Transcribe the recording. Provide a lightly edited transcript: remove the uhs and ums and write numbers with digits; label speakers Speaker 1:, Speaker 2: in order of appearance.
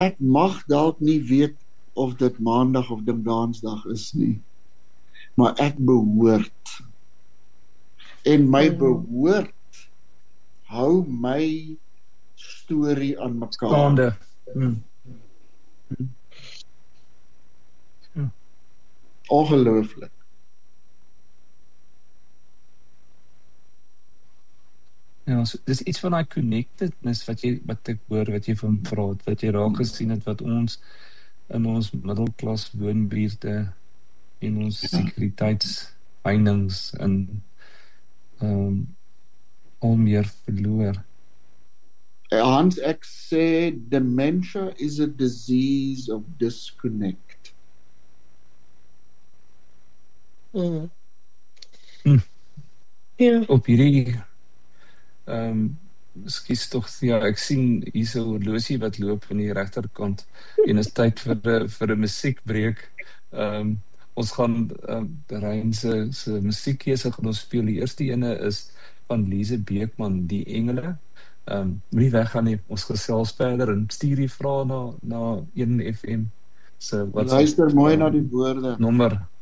Speaker 1: Ek mag dalk nie weet of dit maandag of dinsdag is nie, maar ek behoort. En my behoort hou my storie aan mekaar.
Speaker 2: Staande.
Speaker 1: Ongelooflik.
Speaker 2: Ja, so, dis iets van daai connectedness wat ek hoor, wat jy van praat, wat jy raak gesien het, wat ons in ons middelklas woonbuurte en ons sekuriteitsheininge en al meer verloor.
Speaker 1: Hans, ek sê dementia is a disease of disconnect.
Speaker 3: Ja.
Speaker 2: Op hierdie skies tog, ja, ek sien hier so 'n horlosie wat loop aan die regterkant en is tyd vir 'n musiekbreek. Ons gaan Rein se musiekkeuse gaan ons speel. Die eerste ene is van Lise Beekman, Die Engele. Moenie weggaan nie, ons gesels verder en stuur die vrae na 1FM se WhatsApp.
Speaker 1: Luister mooi na die woorde.
Speaker 2: Nommer